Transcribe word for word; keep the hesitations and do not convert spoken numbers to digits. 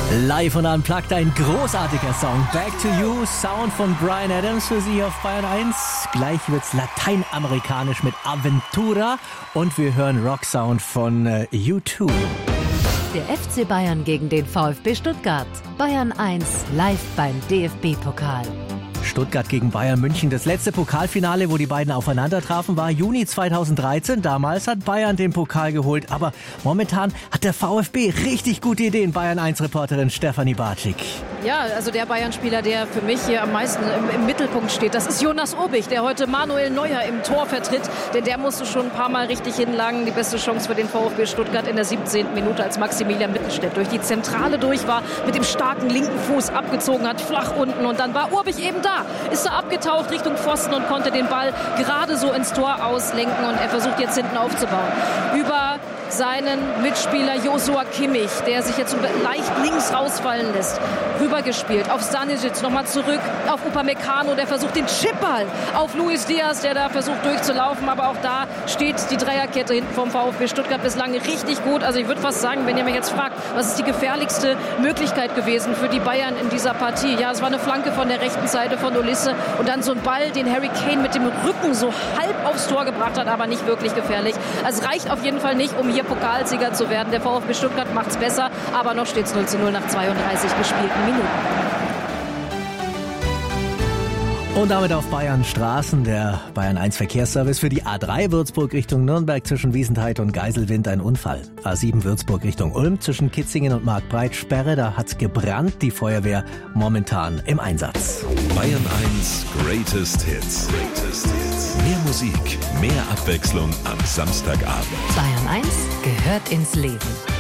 Live und unplugged, ein großartiger Song. Back to You, Sound von Bryan Adams für Sie auf Bayern eins. Gleich wird's lateinamerikanisch mit Aventura und wir hören Rock-Sound von äh, U zwei. Der F C Bayern gegen den VfB Stuttgart. Bayern eins live beim D F B-Pokal. Stuttgart gegen Bayern München. Das letzte Pokalfinale, wo die beiden aufeinander trafen, war Juni zweitausenddreizehn. Damals hat Bayern den Pokal geholt. Aber momentan hat der VfB richtig gute Ideen. Bayern eins Reporterin Stefanie Bartschik. Ja, also der Bayern-Spieler, der für mich hier am meisten im, im Mittelpunkt steht, das ist Jonas Obich, der heute Manuel Neuer im Tor vertritt. Denn der musste schon ein paar Mal richtig hinlangen. Die beste Chance für den VfB Stuttgart in der siebzehnten Minute, als Maximilian Mittelstädt durch die Zentrale durch war, mit dem starken linken Fuß abgezogen hat, flach unten. Und dann war Obich eben da. Ist er abgetaucht Richtung Pfosten und konnte den Ball gerade so ins Tor auslenken. Und er versucht jetzt hinten aufzubauen. Über seinen Mitspieler Joshua Kimmich, der sich jetzt leicht links rausfallen lässt. Rübergespielt auf Stanisic, nochmal zurück auf Upamecano, der versucht den Chipball auf Luis Diaz, der da versucht durchzulaufen. Aber auch da steht die Dreierkette hinten vom VfB Stuttgart bislang richtig gut. Also ich würde fast sagen, wenn ihr mich jetzt fragt, was ist die gefährlichste Möglichkeit gewesen für die Bayern in dieser Partie? Ja, es war eine Flanke von der rechten Seite von Olisse und dann so ein Ball, den Harry Kane mit dem Rücken so halb aufs Tor gebracht hat, aber nicht wirklich gefährlich. Also es reicht auf jeden Fall nicht, um hier Pokalsieger zu werden. Der VfB Stuttgart macht es besser, aber noch steht es null zu null nach zweiunddreißig gespielten Minuten. Und damit auf Bayern Straßen, der Bayern eins Verkehrsservice für die A drei Würzburg Richtung Nürnberg zwischen Wiesenthal und Geiselwind ein Unfall. A sieben Würzburg Richtung Ulm zwischen Kitzingen und Marktbreit Sperre, da hat's gebrannt, die Feuerwehr momentan im Einsatz. Bayern eins Greatest Hits. Greatest Hits. Mehr Musik, mehr Abwechslung am Samstagabend. Bayern eins gehört ins Leben.